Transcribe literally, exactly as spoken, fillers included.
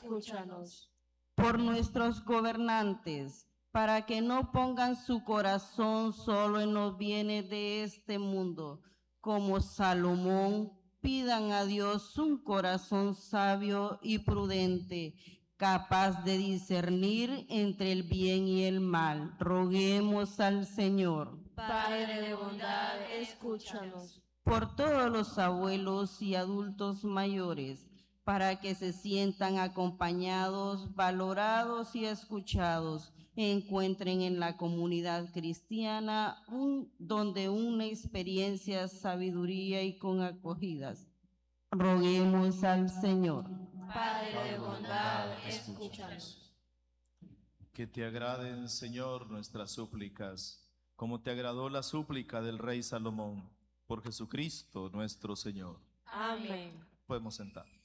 escúchanos. Por nuestros gobernantes, para que no pongan su corazón solo en los bienes de este mundo, como Salomón, pidan a Dios un corazón sabio y prudente, capaz de discernir entre el bien y el mal. Roguemos al Señor. Padre de bondad, escúchanos. Por todos los abuelos y adultos mayores, para que se sientan acompañados, valorados y escuchados, encuentren en la comunidad cristiana un, donde una experiencia, sabiduría y con acogidas. Roguemos al Señor. Padre de bondad, escúchanos. Que te agraden, Señor, nuestras súplicas, como te agradó la súplica del rey Salomón, por Jesucristo nuestro Señor. Amén. Podemos sentar.